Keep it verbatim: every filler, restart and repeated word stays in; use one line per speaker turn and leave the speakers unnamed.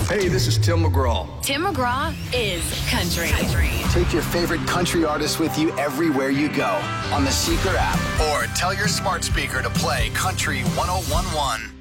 Hey, this is Tim McGraw.
Tim McGraw is country. country.
Take your favorite country artist with you everywhere you go on the Seeker app. Or tell your smart speaker to play Country one oh one one.